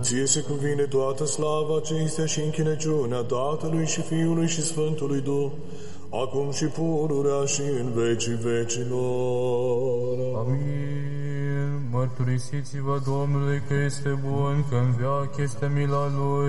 Ție se cuvine toată slava, cinstea și închinăciunea Tatălui și Fiului și Sfântului Duh, acum și pururea și în vecii vecilor. Amin. Mărturisiți-vă Domnului că este bun, că în veac este mila Lui.